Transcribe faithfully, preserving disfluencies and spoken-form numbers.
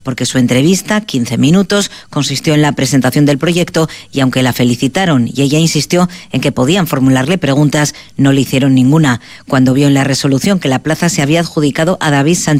porque su entrevista, quince minutos, consistió en la presentación del proyecto y aunque la felicitaron y ella insistió en que podían formularle preguntas, no le hicieron ninguna. Cuando vio en la resolución que la plaza se había adjudicado a David Sánchez